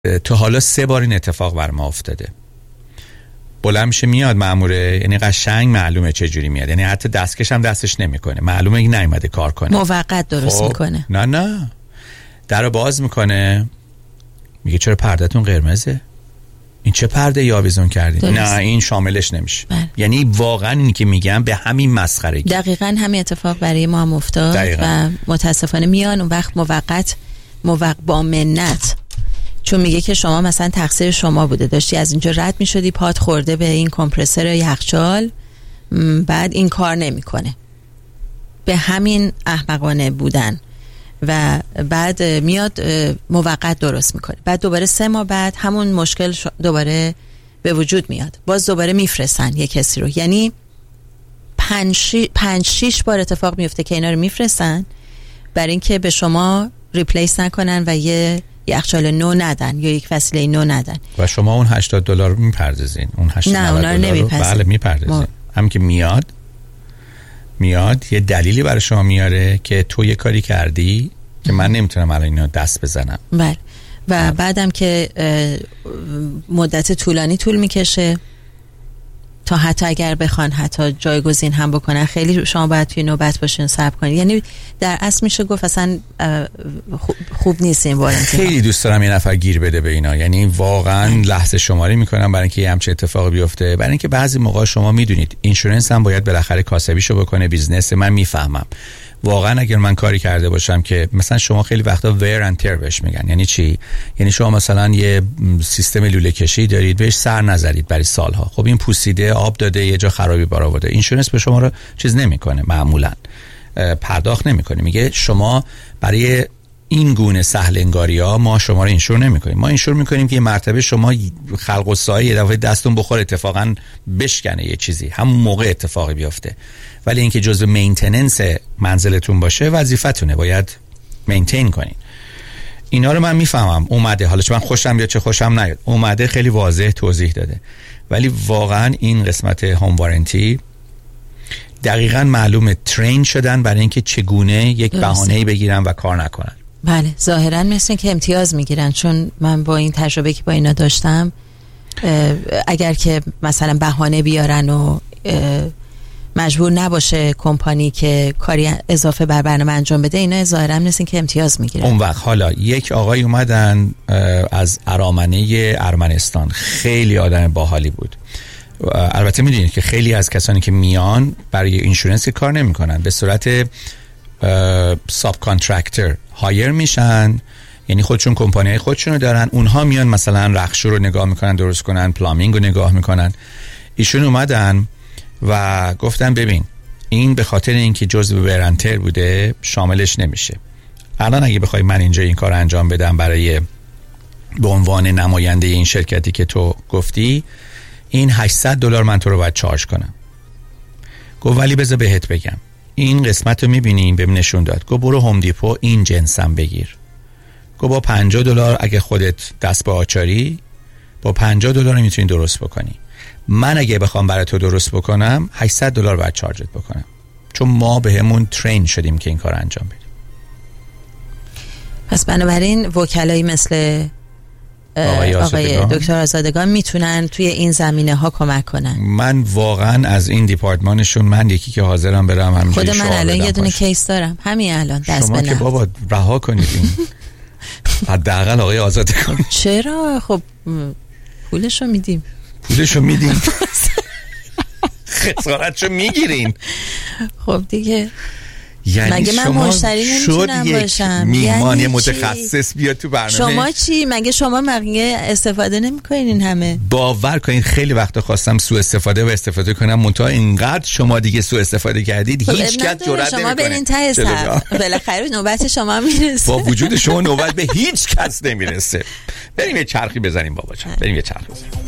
تو حالا 3 بار این اتفاق بر ما افتاده. بلند میشه میاد مأموره، یعنی قشنگ معلومه چه جوری میاد، یعنی حتی دستکش هم دستش نمیکنه، معلومه این نیومده کار کنه، موقت درست میکنه. نه درو باز میکنه، میگه چرا پردهتون قرمزه؟ این چه پرده ای آویزون کردین؟ نه این شاملش نمیشه. یعنی واقعا اینی که میگم به همین مسخرگی. دقیقاً همین اتفاق برای ما هم افتاد و متاسفانه میان اون وقت موقت با منت، چون میگه که شما مثلا تقصیر شما بوده، داشتی از اینجا رد میشدی پات خورده به این کمپرسور یخچال، بعد این کار نمیکنه. به همین احمقانه بودن و بعد میاد موقت درست میکنه، بعد دوباره 3 ماه بعد همون مشکل دوباره به وجود میاد، باز دوباره میفرستن یک کسی رو. یعنی 5-6 بار اتفاق میفته که اینا رو میفرستن برای اینکه به شما ریپلیس نکنن و یه یخچال نو ندن یا یک وسیله نو ندن و شما اون $80 رو میپردازین. اون $80 رو بله میپردازین. هم که میاد یه دلیلی برای شما میاره که تو یه کاری کردی که من نمیتونم الان اینو دست بزنم. بله. و بعدم که مدت طولانی طول میکشه تا حتی اگر بخوان حتی جایگزین هم بکنن، خیلی شما باید توی نوبت باشین، صبر کنید. یعنی در اصل میشه گفت اصلا خوب نیست این وارنتی. خیلی دوست دارم یه نفر گیر بده به اینا، یعنی واقعا لحظه شماری میکنم برای اینکه همچین اتفاقی بیفته، برای اینکه بعضی موقع شما میدونید اینشورنس هم باید بالاخره کاسبیشو بکنه، بیزنس. من میفهمم واقعا اگر من کاری کرده باشم که مثلا شما خیلی وقتا ویر اند تیر بهش میگن. یعنی چی؟ یعنی شما مثلا یه سیستم لوله کشی دارید، بهش سر نذارید برای سالها، خب این پوسیده، آب داده، یه جا خرابی بار آورده، اینشورنس به شما رو چیز نمیکنه، معمولا پرداخت نمیکنه، میگه شما برای این گونه سهل انگاری‌ها ما شما رو اینشور نمی‌کنیم. ما اینشور می‌کنیم که یه مرتبه شما خلق و سایه یه دفعه دستون بخور اتفاقاً بشکنه یه چیزی، همون موقع اتفاقی بیفته. ولی اینکه جزء مینتیننس منزلتون باشه وظیفتونه، باید مینتین کنین. اینا رو من میفهمم. اومده، حالا چه من خوشم بیاد چه خوشم نیاد، اومده خیلی واضح توضیح داده. ولی واقعاً این قسمت هوم وارنتی دقیقاً معلومه ترین شدن برای اینکه چگونه یک بهانه‌ای بگیرن و کار نکنن. بله، ظاهراً مثل که امتیاز میگیرن، چون من با این تجربه که با اینا داشتم، اگر که مثلا بهانه بیارن و مجبور نباشه کمپانی که کاری اضافه بر برنامه انجام بده، اینا ظاهراً مثل که امتیاز میگیرن. اون وقت حالا یک آقای اومدن از ارامنه ارمنستان، خیلی آدم باحالی بود. البته میدونید که خیلی از کسانی که میان برای اینشورنس کار نمیکنن، به صورت ساب کانترکتر هایر میشن، یعنی خودشون کمپانی خودشونو دارن، اونها میان مثلا رخشو رو نگاه میکنن درست کنن، پلامینگ رو نگاه میکنن. ایشون اومدن و گفتن ببین این به خاطر اینکه جزء ورنتر بوده شاملش نمیشه. الان اگه بخوای من اینجا این کار انجام بدم برای به عنوان نماینده این شرکتی که تو گفتی، این $800 من تو رو باید چارج کنم. گفت ولی بذار بهت بگم، این قسمت رو میبینیم بهم نشون داد. گفت برو هوم دیپو این جنسم بگیر. گفت با $50 اگه خودت دست به آچاری با $50 میتونی درست بکنی. من اگه بخوام برای تو درست بکنم $800 باید چارجت بکنم، چون ما بهمون ترین شدیم که این کار انجام بدیم. پس بنابراین وکلایی مثل آقای دکتر آزادگان میتونن توی این زمینه ها کمک کنن. من واقعا از این دیپارتمانشون، من یکی که حاضرم برم همینجوری خود من الان یه دونه کیس دارم همین الان دست شما که بابا رها کنید این حداقل آقای آزادگان. چرا؟ خب پولشو میدیم خسارتشو میگیرین. خب دیگه یعنی مگه من مشتری نمیتونم باشم؟ میهمان یعنی متخصص بیاد تو برنامه. شما چی؟ مگه شما مگه استفاده نمیکنین این همه؟ باور کنید خیلی وقتا خواستم سوء استفاده و استفاده کنم، منتها اینقدر شما دیگه سوء استفاده کردید هیچ کس جرئت نمیکنه. شما برین ته سر، بالاخره نوبت شما میرسه. با وجود شما نوبت به هیچ کس نمیرسه. بریم یه چرخی بزنیم بابا جان، بریم یه چرخی بزنیم.